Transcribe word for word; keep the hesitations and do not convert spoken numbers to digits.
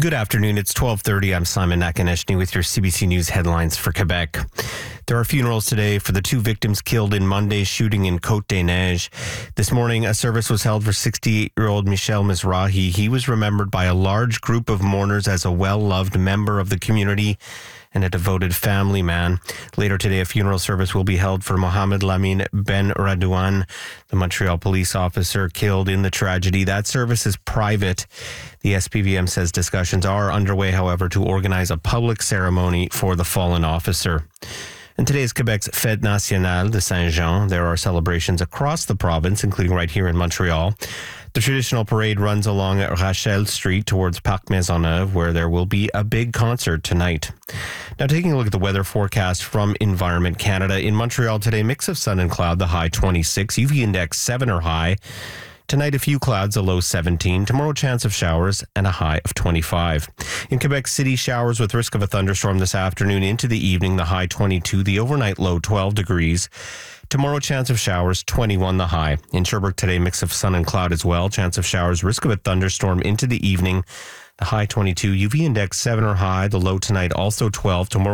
Good afternoon. It's twelve thirty. I'm Simon Nakonechny with your C B C News headlines for Quebec. There are funerals today for the two victims killed in Monday's shooting in Côte-des-Neiges. This morning, a service was held for sixty-eight-year-old Michel Mizrahi. He was remembered by a large group of mourners as a well-loved member of the community and a devoted family man. Later today, a funeral service will be held for Mohamed Lamine Ben Radouane, the Montreal police officer killed in the tragedy. That service is private. The S P V M says discussions are underway, however, to organize a public ceremony for the fallen officer. And today is Quebec's Fête Nationale de Saint-Jean. There are celebrations across the province, including right here in Montreal. The traditional parade runs along Rachel Street towards Parc Maisonneuve, where there will be a big concert tonight. Now, taking a look at the weather forecast from Environment Canada. In Montreal today, mix of sun and cloud, the high twenty-six. U V index seven or high. Tonight, a few clouds, a low seventeen. Tomorrow, chance of showers and a high of twenty-five. In Quebec City, showers with risk of a thunderstorm this afternoon into the evening, the high twenty-two. The overnight low twelve degrees. Tomorrow, chance of showers, twenty-one the high. In Sherbrooke today, mix of sun and cloud as well. Chance of showers, risk of a thunderstorm into the evening, the high twenty-two. U V index seven or high. The low tonight also twelve. Tomorrow,